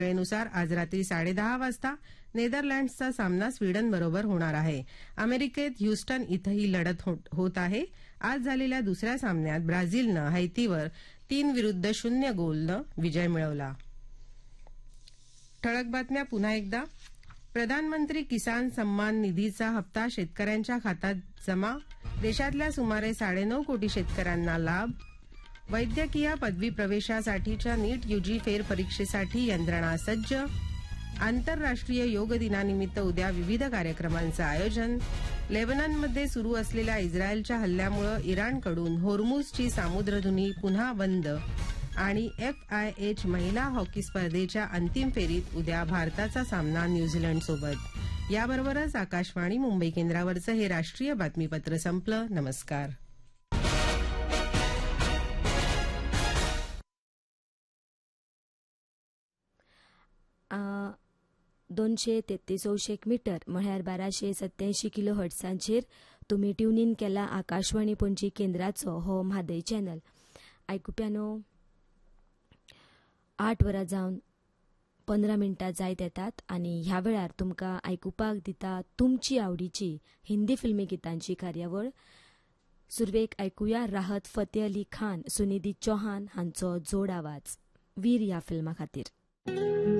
वेळेनुसार आज रात्री 10:30 वाजता नेदरलँड्सचा सामना स्वीडनबरोबर होणार आहे. अमेरिकेत ह्यूस्टन इथं ही लढत होत आहे. आज झालेल्या दुसऱ्या सामन्यात ब्राझीलनं हैतीवर 3-0 गोलनं विजय मिळवला. ठळक बातम्या पुन्हा एकदा. प्रधानमंत्री किसान सन्मान निधीचा हप्ता शेतकऱ्यांच्या खात्यात जमा. देशातल्या सुमारे 9.5 कोटी शेतकऱ्यांना लाभ. वैद्यकीय पदवी प्रवेशासाठीच्या नीट यूजी फेरपरीक्षेसाठी यंत्रणा सज्ज. आंतरराष्ट्रीय योग दिनानिमित्त उद्या विविध कार्यक्रमांचं आयोजन. लेबननमध्ये सुरू असलेल्या इस्रायलच्या हल्ल्यामुळे इराणकडून होर्मुझची सामुद्रधुनी पुन्हा बंद. आणि FIH महिला हॉकी स्पर्धेच्या अंतिम फेरीत उद्या भारताचा सामना न्यूझीलंडसोबत. याबरोबरच आकाशवाणी मुंबई केंद्रावरचं हे राष्ट्रीय बातमीपत्र संपलं. नमस्कार. 233 मीटर म्हळ्यार 1287 किलो हर्ट्सांचेर तुमी ट्यून इन केला आकाशवाणी पणजी केंद्राचो हो म्हादय चॅनल. आयकुप्यानो 8 वरां जावन 15 मिनटां जायत येतात आनी ह्या वेळार तुमकां आयकुपाक दिता तुमची आवडीची हिंदी फिल्मी गितांची कार्यावळ. सुरवेक आयकुया राहत फतेह अली खान, सुनिधी चौहान हांचो जोड आवाज वीर ह्या फिल्मा खातीर.